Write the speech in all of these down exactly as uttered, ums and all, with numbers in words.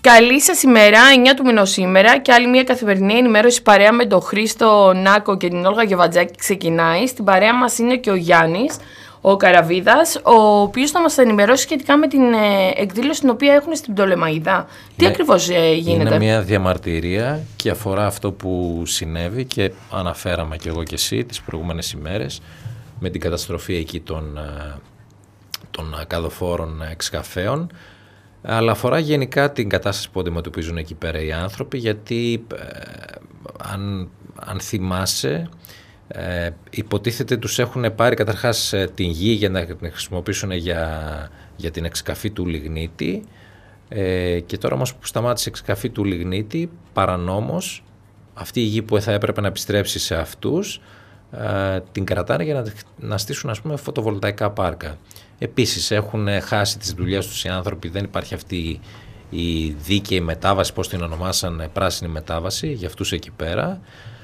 Καλή σας ημέρα, εννιά του μηνός σήμερα και άλλη μια καθημερινή ενημέρωση παρέα με τον Χρήστο Νάκο και την Όλγα Γεβατζάκη ξεκινάει. Στην παρέα μας είναι και ο Γιάννης, ο Καραβίδας, ο οποίος θα μας ενημερώσει σχετικά με την ε, εκδήλωση την οποία έχουν στην Πτολεμαϊδά. Τι είναι, ακριβώς ε, γίνεται? Είναι μια διαμαρτυρία και αφορά αυτό που συνέβη και αναφέραμε και εγώ και εσύ τις προηγούμενες ημέρες με την καταστροφή εκεί των, των καδοφόρων εξκαφέων. Αλλά αφορά γενικά την κατάσταση που αντιμετωπίζουν εκεί πέρα οι άνθρωποι, γιατί ε, αν, αν θυμάσαι, ε, υποτίθεται τους έχουν πάρει καταρχάς την γη για να την χρησιμοποιήσουν για, για την εξκαφή του λιγνίτη, ε, και τώρα όμως που σταμάτησε η εξκαφή του λιγνίτη, παρανόμως αυτή η γη που θα έπρεπε να επιστρέψει σε αυτούς, ε, την κρατάνε για να, να στήσουν, ας πούμε, φωτοβολταϊκά πάρκα. Επίσης έχουν χάσει τις δουλειές τους οι άνθρωποι, δεν υπάρχει αυτή η δίκαιη μετάβαση, πώς την ονομάσαν, πράσινη μετάβαση για αυτούς εκεί πέρα,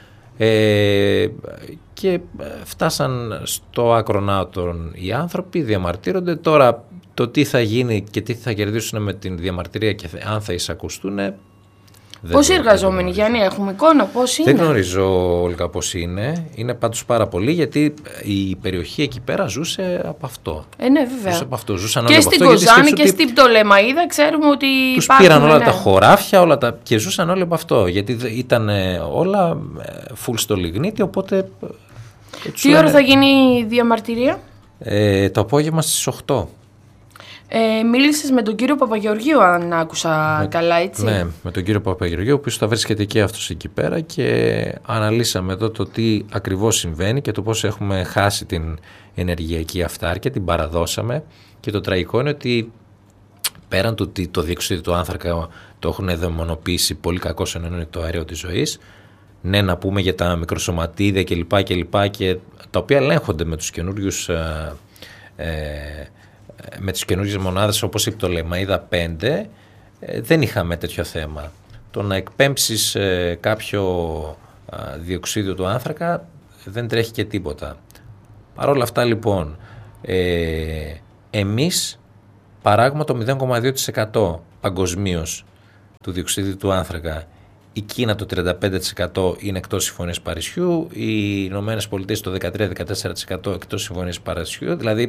ε, και φτάσαν στο άκρονάτον οι άνθρωποι, διαμαρτύρονται. Τώρα το τι θα γίνει και τι θα κερδίσουν με την διαμαρτυρία και αν θα εισακουστούν, Πώς οι εργαζόμενοι, Γιάννη, έχουμε εικόνα, πώς είναι? Δεν γνωρίζω, Όλγα, πώς είναι. Είναι πάντως πάρα πολύ, γιατί η περιοχή εκεί πέρα ζούσε από αυτό. Ε, ναι, βέβαια. Ζούσε από αυτό. Ζούσαν και όλοι στην από αυτό, Κοζάνη και στην Πτολεμαΐδα ξέρουμε ότι τους υπάρχουν, πήραν όλα ναι. τα χωράφια, όλα τα... και ζούσαν όλοι από αυτό. Γιατί ήταν όλα full στο λιγνίτη, οπότε... Τι ώρα λένε... θα γίνει η διαμαρτυρία? Ε, το απόγευμα στις οκτώ. Ε, μίλησες με τον κύριο Παπαγεωργίου, αν άκουσα με, καλά, έτσι? Ναι, με τον κύριο Παπαγεωργίου, ο οποίος θα βρίσκεται και αυτός εκεί πέρα, και αναλύσαμε εδώ το τι ακριβώς συμβαίνει και το πώς έχουμε χάσει την ενεργειακή αυτάρκεια, την παραδώσαμε, και το τραγικό είναι ότι πέραν του ότι το διοξείδιο του άνθρακα το έχουν δαιμονοποιήσει, πολύ κακώς εννοεί το αέριο της ζωής, ναι, να πούμε για τα μικροσωματίδια κλπ. Και, και τα οποία ελέγχονται με τους καινούριους... Ε, ε, με τις καινούργιες μονάδες όπως η Πτολεμαΐδα πέντε, ε, δεν είχαμε τέτοιο θέμα. Το να εκπέμψεις ε, κάποιο ε, διοξείδιο του άνθρακα δεν τρέχει και τίποτα. Παρ' όλα αυτά, λοιπόν, ε, εμείς παράγουμε το μηδέν κόμμα δύο τοις εκατό παγκοσμίως του διοξείδιου του άνθρακα. Η Κίνα το τριάντα πέντε τοις εκατό είναι εκτός Συμφωνίας Παρισιού, οι Ηνωμένες Πολιτείες το δεκατρία με δεκατέσσερα τοις εκατό εκτός Συμφωνίας Παρισιού, δηλαδή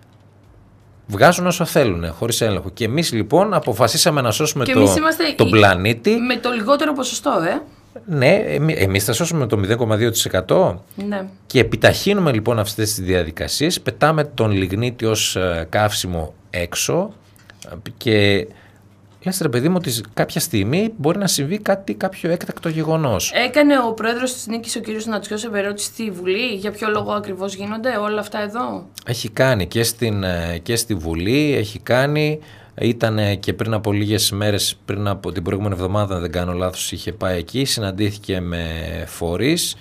βγάζουν όσο θέλουν, χωρίς έλεγχο. Και εμείς λοιπόν αποφασίσαμε να σώσουμε το, τον πλανήτη. Με το λιγότερο ποσοστό, ε. Ναι, εμείς θα σώσουμε το μηδέν κόμμα δύο τοις εκατό, ναι. Και επιταχύνουμε λοιπόν αυτές τις διαδικασίες, πετάμε τον λιγνίτη ως καύσιμο έξω, και λες, ρε παιδί μου, ότι κάποια στιγμή μπορεί να συμβεί κάτι, κάποιο έκτακτο γεγονός. Έκανε ο πρόεδρος της Νίκης, ο κ. Νατσιός, επερώτηση στη Βουλή για ποιο λόγο ακριβώς γίνονται όλα αυτά εδώ? Έχει κάνει και, στην, και στη Βουλή, έχει κάνει, ήταν και πριν από λίγες μέρες, πριν από την προηγούμενη εβδομάδα, αν δεν κάνω λάθος, είχε πάει εκεί, συναντήθηκε με φορείς,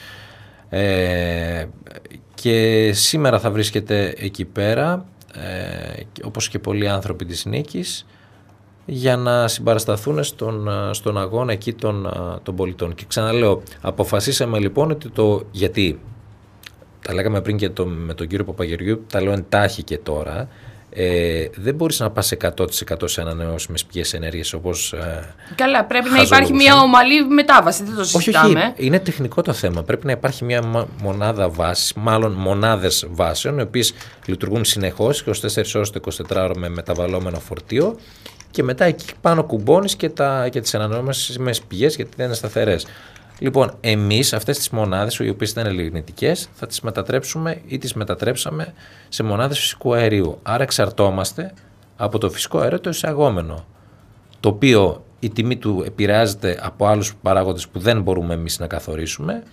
ε, και σήμερα θα βρίσκεται εκεί πέρα, ε, όπως και πολλοί άνθρωποι της Νίκης, για να συμπαρασταθούν στον, στον αγώνα εκεί των, των πολιτών. Και ξαναλέω, αποφασίσαμε λοιπόν ότι το... Γιατί τα λέγαμε πριν και το, με τον κύριο Παπαγεωργίου, τα λέω εντάχει και τώρα, ε, δεν μπορείς να πας εκατό τοις εκατό σε ανανεώσιμες πηγές ενέργειας όπως... Ε, Καλά, πρέπει να υπάρχει μια ομαλή μετάβαση, δεν το συζητάμε. Όχι, όχι, είναι τεχνικό το θέμα. Πρέπει να υπάρχει μια μονάδα βάσης, μάλλον μονάδες βάσεων, οι οποίες λειτουργούν συνεχώς είκοσι τέσσερις ώρες το εικοσιτετράωρο με μεταβαλλόμενο φορτίο, και μετά εκεί πάνω κουμπώνεις και, τα, και τις ανανεώσιμες πηγές, γιατί δεν είναι σταθερές. Λοιπόν, εμείς αυτές τις μονάδες, οι οποίες ήταν λιγνητικές, θα τις μετατρέψουμε ή τις μετατρέψαμε σε μονάδες φυσικού αερίου. Άρα εξαρτώμαστε από το φυσικό αέριο το εισαγόμενο, το οποίο η τιμή του επηρεάζεται από άλλους παράγοντες που δεν μπορούμε εμείς να καθορίσουμε,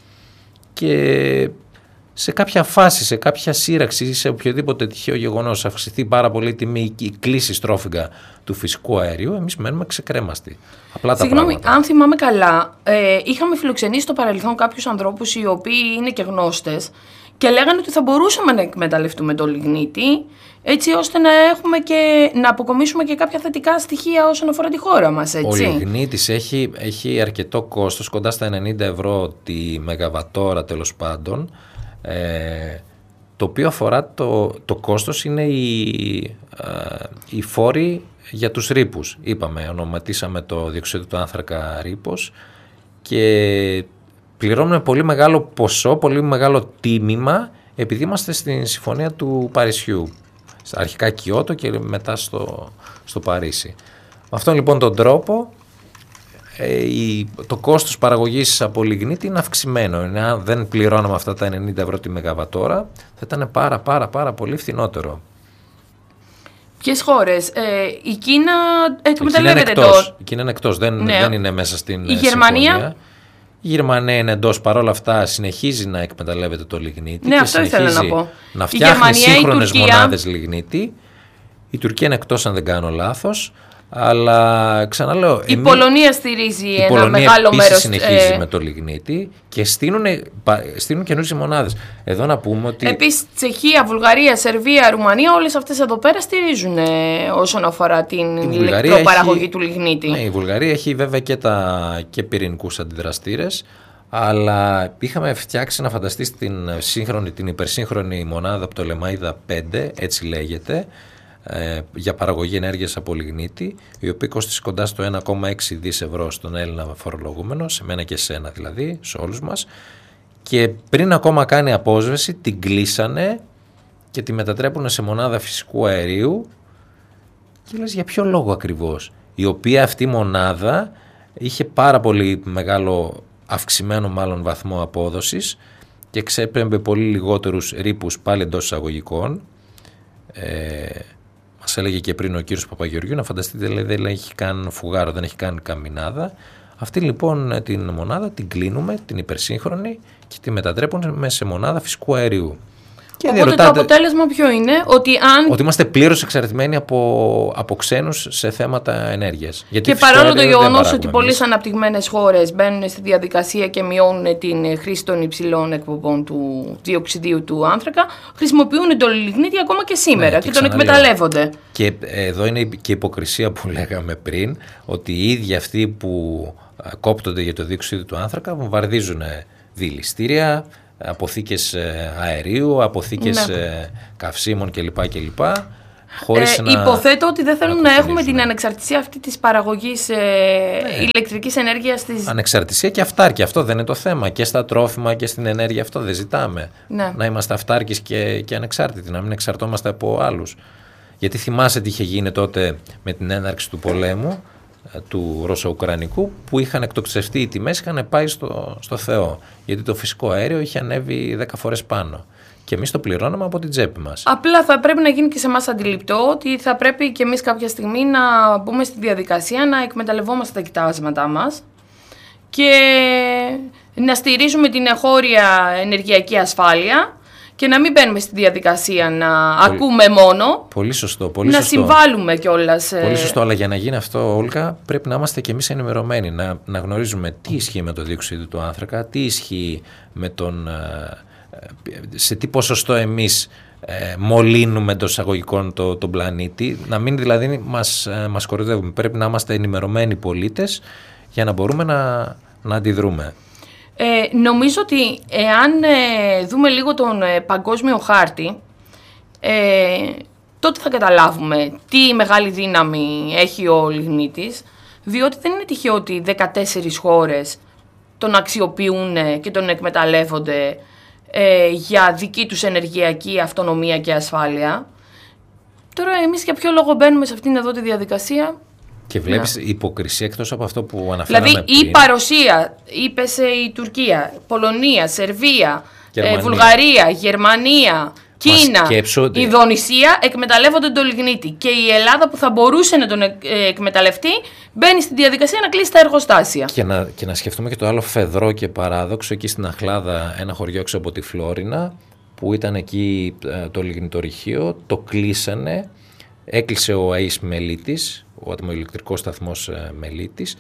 και σε κάποια φάση, σε κάποια σύραξη ή σε οποιοδήποτε τυχαίο γεγονός αυξηθεί πάρα πολύ η τιμή, η κλίση στρόφιγγα του φυσικού αερίου, εμείς μένουμε ξεκρέμαστοι. Απλά τα Συγγνώμη, πράγματα. αν θυμάμαι καλά, ε, είχαμε φιλοξενήσει στο παρελθόν κάποιους ανθρώπους οι οποίοι είναι και γνώστες και λέγανε ότι θα μπορούσαμε να εκμεταλλευτούμε το λιγνίτη, έτσι ώστε να έχουμε και να αποκομίσουμε και κάποια θετικά στοιχεία όσον αφορά τη χώρα μας, έτσι. Ο λιγνίτης έχει, έχει αρκετό κόστος, κοντά στα ενενήντα ευρώ τη μεγαβατόρα τέλος πάντων. Ε, το οποίο αφορά το, το κόστος είναι οι, ε, οι φόροι για τους ρήπους. Είπαμε, ονοματίσαμε το διοξείδιο του άνθρακα ρήπος και πληρώνουμε πολύ μεγάλο ποσό, πολύ μεγάλο τίμημα επειδή είμαστε στην Συμφωνία του Παρισιού. Αρχικά Κιώτο και μετά στο, στο Παρίσι. Με αυτόν λοιπόν τον τρόπο ε, η, το κόστος παραγωγής από λιγνίτη είναι αυξημένο. Αν δεν πληρώναμε αυτά τα ενενήντα ευρώ τη μεγαβατόρα θα ήταν πάρα πάρα πάρα πολύ φθηνότερο. Ποιες χώρες? Ε, η Κίνα εκμεταλλεύεται το... Η Κίνα είναι εκτός, δεν, ναι. δεν είναι μέσα στην η Γερμανία. Συμφωνία. Η Γερμανία είναι εντός, παρόλα αυτά συνεχίζει να εκμεταλλεύεται το λιγνίτη ναι, και αυτό ήθελα να πω. Να φτιάχνει σύγχρονες μονάδες λιγνίτη. Η Τουρκία είναι εκτός αν δεν κάνω λάθος, αλλά ξαναλέω... Η εμείς, Πολωνία στηρίζει η ένα Πολωνία μεγάλο μέρος. Η Πολωνία συνεχίζει ε... με το λιγνίτη και στείλουν, στείλουν καινούριες μονάδες. Εδώ να πούμε ότι... Επίσης Τσεχία, Βουλγαρία, Σερβία, Ρουμανία, όλες αυτές εδώ πέρα στηρίζουν ε, όσον αφορά την ηλεκτροπαραγωγή έχει, του λιγνίτη. Ναι, η Βουλγαρία έχει βέβαια και, τα, και πυρηνικούς αντιδραστήρες, αλλά είχαμε φτιάξει να φανταστείς την, σύγχρονη, την υπερσύγχρονη μονάδα από το Λεμαΐδα πέντε, έτσι λέγεται, για παραγωγή ενέργειας από λιγνίτη, η οποία κόστησε κοντά στο ένα κόμμα έξι δις ευρώ στον Έλληνα φορολογούμενο, σε μένα και σε ένα δηλαδή, σε όλους μας, και πριν ακόμα κάνει απόσβεση την κλείσανε και τη μετατρέπουν σε μονάδα φυσικού αερίου και λες για ποιο λόγο ακριβώς, η οποία αυτή μονάδα είχε πάρα πολύ μεγάλο, αυξημένο μάλλον βαθμό απόδοσης και εξέπεμπε πολύ λιγότερους ρήπους πάλι εντός εισαγωγικών. Ε, Μας έλεγε και πριν ο κύριος Παπαγεωργιού, να φανταστείτε, λέει, δεν έχει καν φουγάρο, δεν έχει καν καμινάδα. Αυτή λοιπόν την μονάδα την κλείνουμε, την υπερσύγχρονη, και τη μετατρέπουμε σε μονάδα φυσικού αερίου. Και οπότε διαρωτάτε, το αποτέλεσμα ποιο είναι? Ότι, αν... ότι είμαστε πλήρως εξαρτημένοι από, από ξένους σε θέματα ενέργειας. Γιατί και παρόλο το γεγονός ότι πολλές αναπτυγμένες χώρες μπαίνουν στη διαδικασία και μειώνουν την χρήση των υψηλών εκπομπών του διοξιδίου του άνθρακα, χρησιμοποιούν το λιγνίτη ακόμα και σήμερα, ναι, και, και τον εκμεταλλεύονται. Και εδώ είναι και η υποκρισία που λέγαμε πριν, ότι οι ίδιοι αυτοί που κόπτονται για το διοξίδιο του άνθρακα βομβαρδίζουν δηληστήρια, αποθήκες αερίου, αποθήκες ναι. καυσίμων κλπ. κλπ χωρίς ε, να... Υποθέτω ότι δεν θέλουν να, να έχουμε την ανεξαρτησία αυτή της παραγωγής ε, ναι. ηλεκτρικής ενέργειας. Της... Ανεξαρτησία και αυτάρκεια, αυτό δεν είναι το θέμα. Και στα τρόφιμα και στην ενέργεια αυτό δεν ζητάμε. Ναι. Να είμαστε αυτάρκεις και, και ανεξάρτητοι, να μην εξαρτώμαστε από άλλους. Γιατί θυμάσαι τι είχε γίνει τότε με την έναρξη του πολέμου, του Ρωσο-Ουκρανικού, που είχαν εκτοξευτεί οι τιμές, είχαν πάει στο, στο Θεό. Γιατί το φυσικό αέριο είχε ανέβει δέκα φορές πάνω. Και εμείς το πληρώναμε από την τσέπη μας. Απλά θα πρέπει να γίνει και σε εμάς αντιληπτό ότι θα πρέπει και εμείς κάποια στιγμή να μπούμε στη διαδικασία να εκμεταλλευόμαστε τα κοιτάσματά μας και να στηρίζουμε την εγχώρια ενεργειακή ασφάλεια. Και να μην μπαίνουμε στη διαδικασία να πολύ, ακούμε μόνο. Πολύ σωστό. Πολύ να σωστό. συμβάλλουμε κιόλας. Πολύ σωστό. Αλλά για να γίνει αυτό, Όλγα, πρέπει να είμαστε κι εμείς ενημερωμένοι. Να, να γνωρίζουμε τι ισχύει με το διοξείδιο του άνθρακα, τι ισχύει με τον. Σε τι ποσοστό εμείς ε, μολύνουμε εντός εισαγωγικών το, τον πλανήτη. Να μην δηλαδή μας, μας κοροϊδεύουμε. Πρέπει να είμαστε ενημερωμένοι πολίτες για να μπορούμε να, να αντιδρούμε. Ε, νομίζω ότι εάν ε, δούμε λίγο τον ε, παγκόσμιο χάρτη, ε, τότε θα καταλάβουμε τι μεγάλη δύναμη έχει ο λιγνίτης, διότι δεν είναι τυχαίο ότι δεκατέσσερις χώρες τον αξιοποιούν και τον εκμεταλλεύονται ε, για δική τους ενεργειακή αυτονομία και ασφάλεια. Τώρα εμείς για ποιο λόγο μπαίνουμε σε αυτήν εδώ τη διαδικασία? Και βλέπεις ναι. υποκρισία εκτός από αυτό που αναφέραμε δηλαδή, πριν. η παρουσία, είπες η Τουρκία, Πολωνία, Σερβία, ε, Βουλγαρία, Γερμανία, Κίνα, η Ινδονησία εκμεταλλεύονται το λιγνίτη. Και η Ελλάδα που θα μπορούσε να τον εκμεταλλευτεί μπαίνει στη διαδικασία να κλείσει τα εργοστάσια. Και να, και να σκεφτούμε και το άλλο φεδρό και παράδοξο εκεί στην Αχλάδα, ένα χωριό έξω από τη Φλόρινα, που ήταν εκεί το λιγνητορυχείο, το κλείσανε, έκλεισε ο ΑΕΣ Μελίτης, ο ατμοηλεκτρικός σταθμός Μελίτης,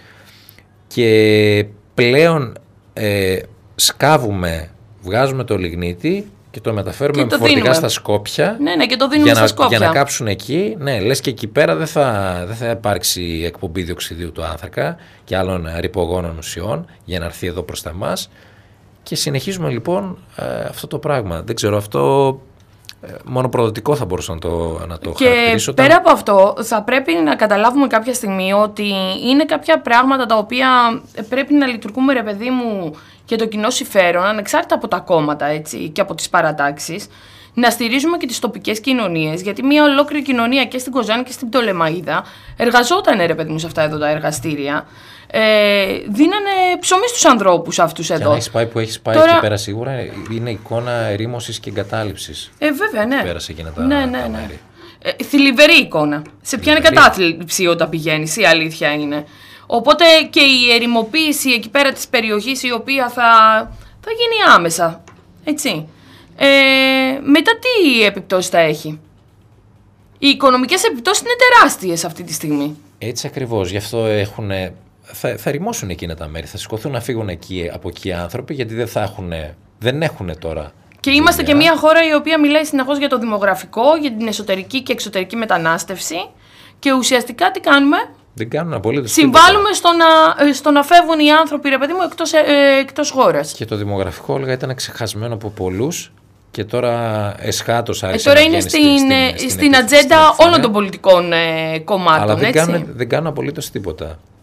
και πλέον ε, σκάβουμε, βγάζουμε το λιγνίτη και το μεταφέρουμε με φορτηγά στα Σκόπια, ναι, ναι, και το δίνουμε για, στα να, Σκόπια. για να κάψουν εκεί. Ναι, λες και εκεί πέρα δεν θα, δεν θα υπάρξει εκπομπή διοξιδίου του άνθρακα και άλλων ρηπογόνων ουσιών για να έρθει εδώ προς τα μας. Και συνεχίζουμε λοιπόν ε, αυτό το πράγμα. Δεν ξέρω, αυτό μόνο προδοτικό θα μπορούσα να το, να το και χαρακτηρίσω. Και πέρα από αυτό θα πρέπει να καταλάβουμε κάποια στιγμή ότι είναι κάποια πράγματα τα οποία πρέπει να λειτουργούμε, ρε παιδί μου, για το κοινό συμφέρον, ανεξάρτητα από τα κόμματα, έτσι, και από τις παρατάξεις. Να στηρίζουμε και τις τοπικές κοινωνίες, γιατί μια ολόκληρη κοινωνία και στην Κοζάνη και στην Πτολεμαΐδα εργαζόταν, ρε παιδί μου, σε αυτά εδώ τα εργαστήρια. Ε, δίνανε ψωμί στους ανθρώπους αυτούς εδώ. Και αν έχεις πάει που έχεις πάει Τώρα... εκεί πέρα, σίγουρα είναι εικόνα ερήμωσης και εγκατάλειψης. Ε, βέβαια, ναι. Πέρασε εκείνα τα, ναι, ναι, τα ναι. μέρη. Ε, θλιβερή εικόνα. Σε πιάνει κατάθλιψη όταν πηγαίνεις, η αλήθεια είναι. Οπότε και η ερημοποίηση εκεί πέρα της περιοχής, η οποία θα, θα γίνει άμεσα. Έτσι. Ε, μετά τι επιπτώσεις θα έχει? Οι οικονομικές επιπτώσεις είναι τεράστιες αυτή τη στιγμή. Έτσι ακριβώς. Γι' αυτό έχουν, θα, θα ερημώσουν εκείνα τα μέρη. Θα σηκωθούν να φύγουν εκεί, από εκεί άνθρωποι, γιατί δεν, θα έχουν, δεν έχουν τώρα. Και είμαστε δουλειά. Και μια χώρα η οποία μιλάει συνεχώς για το δημογραφικό, για την εσωτερική και εξωτερική μετανάστευση. Και ουσιαστικά τι κάνουμε? Δεν κάνουν απολύτως Συμβάλλουμε στο να, στο να φεύγουν οι άνθρωποι, ρε παιδί μου, εκτός, ε, εκτός χώρας. Και το δημογραφικό, έλεγα, ήταν ξεχασμένο από πολλούς. Και τώρα εσχάτως άρχισε ε, τώρα να είναι στην, στην, στην, στην, στην ατζέντα όλων των πολιτικών ε, κομμάτων. Αλλά δεν έτσι. κάνουν, δεν κάνουν απολύτως τίποτα.